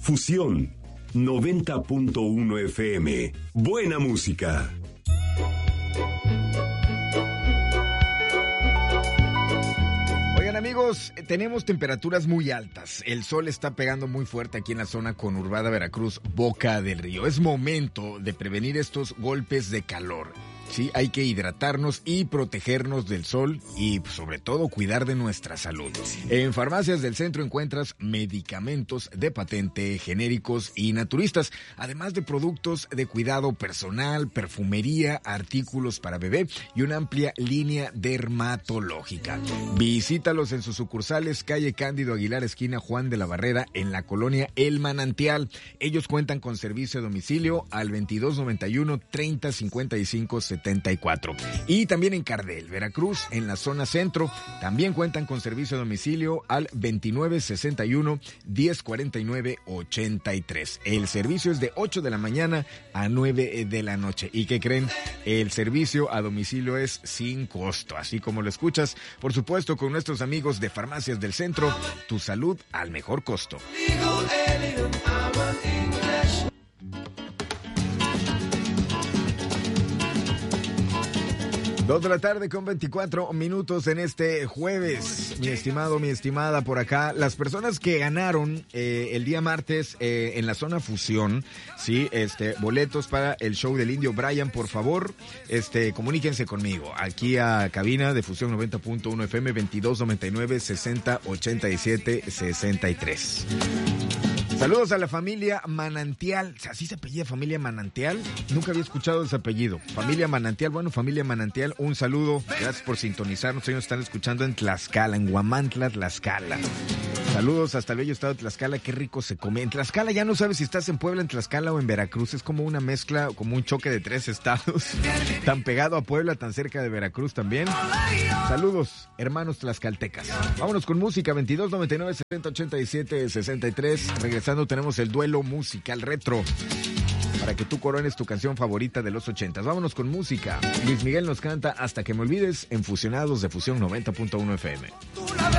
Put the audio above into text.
Fusión 90.1 FM. Buena música. Oigan, amigos, tenemos temperaturas muy altas. El sol está pegando muy fuerte aquí en la zona conurbada Veracruz, Boca del Río. Es momento de prevenir estos golpes de calor. Sí, hay que hidratarnos y protegernos del sol y sobre todo cuidar de nuestra salud. En Farmacias del Centro encuentras medicamentos de patente, genéricos y naturistas, además de productos de cuidado personal, perfumería, artículos para bebé y una amplia línea dermatológica. Visítalos en sus sucursales, calle Cándido Aguilar, esquina Juan de la Barrera, en la colonia El Manantial. Ellos cuentan con servicio a domicilio al 2291 3055 74. Y también en Cardel, Veracruz, en la zona centro, también cuentan con servicio a domicilio al 2961 1049 83. El servicio es de 8 de la mañana a 9 de la noche. ¿Y qué creen? El servicio a domicilio es sin costo, así como lo escuchas. Por supuesto, con nuestros amigos de Farmacias del Centro, tu salud al mejor costo. 2 de la tarde con 24 minutos en este jueves. Mi estimado, mi estimada, por acá. Las personas que ganaron el día martes en la zona Fusión, sí, boletos para el show del Indio Brian, por favor, comuníquense conmigo. Aquí a cabina de Fusión 90.1 FM 2299 60 87 63. Saludos a la familia Manantial. ¿Así se apellida familia Manantial? Nunca había escuchado ese apellido. Familia Manantial. Bueno, familia Manantial, un saludo. Gracias por sintonizarnos. Ellos están escuchando en Tlaxcala, en Huamantla, Tlaxcala. Saludos hasta el bello estado de Tlaxcala. Qué rico se come. En Tlaxcala ya no sabes si estás en Puebla, en Tlaxcala o en Veracruz. Es como una mezcla, como un choque de 3 estados. Tan pegado a Puebla, tan cerca de Veracruz también. Saludos, hermanos tlaxcaltecas. Vámonos con música. 2299 70 87 63. Regresando tenemos el duelo musical retro para que tú corones tu canción favorita de los 80. Vámonos con música. Luis Miguel nos canta Hasta que me olvides en Fusionados de Fusión 90.1 FM.